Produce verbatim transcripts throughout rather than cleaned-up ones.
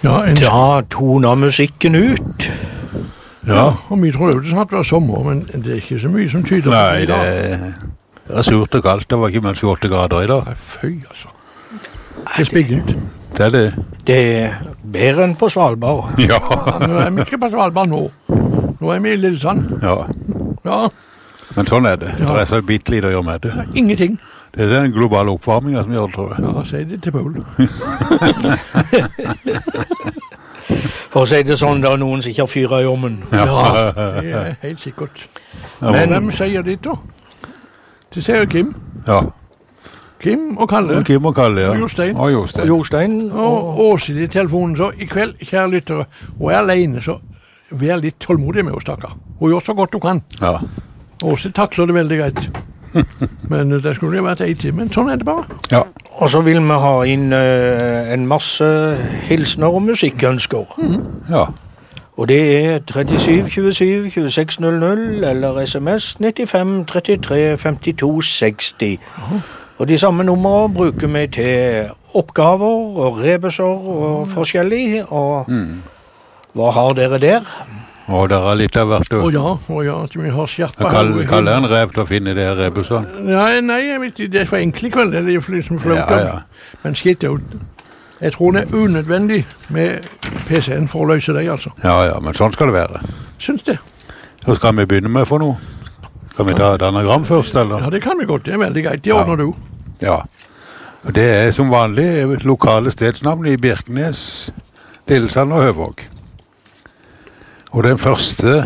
Ja, en... Da toner musikken ut. Ja, ja, og vi tror jo det snart var sommer, men det er ikke så mye som tyder på Nei, det i det dag. det er surt og kaldt. Det var ikke mer fjorten grader i dag. Nei, føy altså. Det er spiggelt. Det er det. Det er bedre enn på Svalbard. Ja. Ja, nå er vi ikke på Svalbard nå. Nå er vi i Lillesand. Ja. Ja, Men sånn er det. Ja. Det er så bitte lite å gjøre med det. ingenting. Det er den globale oppvarmingen som gjør det, tror jeg. Ja, sier det til Paul. For å si det sånn, det er noen som ikke har fyret i ommen. Ja, det er helt sikkert. Men hvem sier det da? Det sier Kim. Ja. Kim og Kalle. Og Kim og Kalle, ja. Og Jostein. Og Jostein. Jostein Og Åshild i telefonen, så i kveld, kjære lyttere, og jeg er alene, så vær litt tålmodig med oss, takker. Hun gjør så godt hun kan. Ja. Åshild takler det veldig greit. Men det skulle jo vært ei tid, men sånn er det bare. Ja. Og så vil vi ha inn uh, en masse hilsner og musikkønsker. Ja. Og det er trettisju tjuesju tjueseks null null eller sms nittifem trettitre femtito seksti. Og de samme nummer bruker vi til oppgaver og rebuser og forskjellig. Og hva har dere der? Og det er litt av hvert. Å ja, å ja, at vi har skjerpet. Kalle, kalle en rev til å finne det her rebusene. Nei, nei, jeg vet ikke, det er for enkelt i kveld, eller for liksom flott. Ja, ja. Men skitt ut. Jeg tror det er unødvendig med P C-en for å løse det, altså. Ja, ja, men sånn skal det være. Syns det? Så skal vi begynne med for noe. Skal vi ta et anagram først, eller? Ja, det kan vi godt, det er veldig greit. Det ordner du. Ja. Og det er som vanlig lokale stedsnavn i Birkenes, Lillesand og Høvåg. Og den første,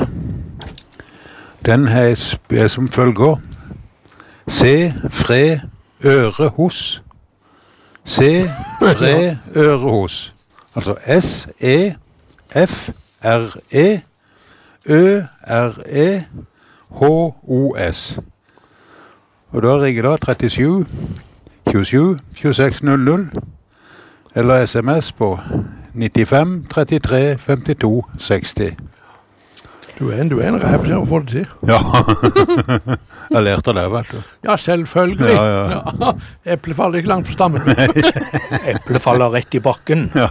den er, er som følger. Se, fre, øre, hos. Se, fre, øre, hos. Altså S, E, F, R, E, Ø, R, E, H, O, S. Og da ringer det trettisju tjuesju tjueseks null null eller sms på nittifem trettitre femtito seksti. Du er en, du er en ræv til å få det til. Ja, jeg lærte det, vet du. Ja, selvfølgelig. Ja, ja. Ja, eplet faller ikke langt fra stammen. Eplet faller rett i bakken. Ja,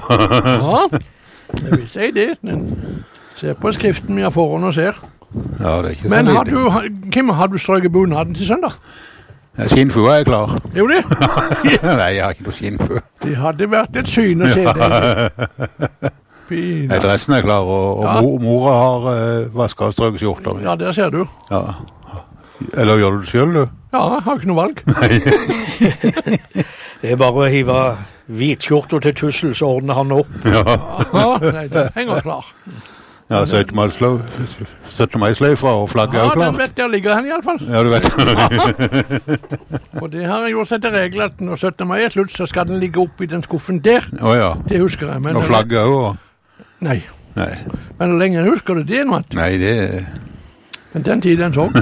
jeg vil si det. Men se på skriften vi har foran og ser. Ja, det er ikke så Men har lite. du, har- Kim, har du strøket bunaden til søndag? Ja, skinnfua er klar. Er jo det? Nei, jeg har ikke noe skinnfua. Det hadde vært et syn å se det. Pina. Dressen er klar, og, og Ja. mor, mora har uh, vasket og strøket skjorter. Ja, der ser du. Ja. Eller gjør du det selv, du? Ja, jeg har ikke noe valg. Det er bare å hive hvitskjorter til tussel, så ordner han opp. Ja, nei, den henger klar. Ja, syttende mai-sløyfa og flagget er Ja, jo den klart. vet jeg ligger hen i alle fall. Ja, du vet. Og det har jeg gjort seg til regel at når syttende mai er slutt, så skal den ligge oppi den skuffen der. Å ja. Det husker jeg. Men Og flagget også. Nei, Nei, men hvor lenge husker du det nå? nei, det Men den tid den så.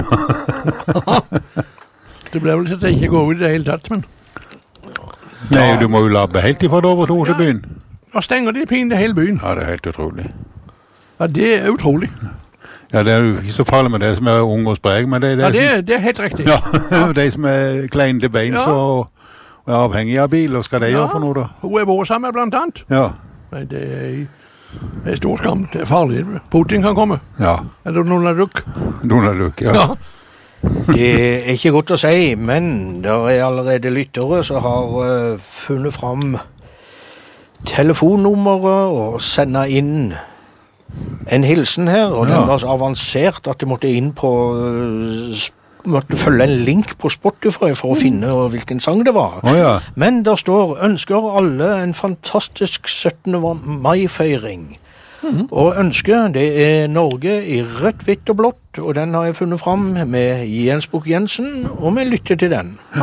Det ble vel så at jeg ikke går ut i det hele tatt, men Nei, du må jo labbe helt ifra Dover to til byen. da stenger de pinlig hele byen. Ja, det er helt utrolig. Ja, det er utrolig. Ja, det er jo ikke så farlig med det som er ung og sprek, men det er Ja, det, det, er- det er helt riktig. ja, de som er kleine til beins Ja. og, og er avhengige av bil, og skal de gjøre for noe da? Hun er vår sammen blant annet. Ja, Nei, det er, det er stor skam. Det er farlig. Putin kan komme. ja, Eller noen av dere. Donald Duck, ja. Ja. Det er ikke godt å si, men det er allerede lyttere som har uh, funnet fram telefonnummeret og sender inn en hilsen her, og Ja. den var så avansert at det måtte inn på uh, s- måtte følge en link på Spotify for å finne uh, hvilken sang det var. Å ja, Men der står, ønsker alle en fantastisk syttende mai-feiring. Og ønsket, det er Norge i rødt, hvitt og blått, og den har jeg funnet fram med Jens Bukk Jensen, og vi lytter til den.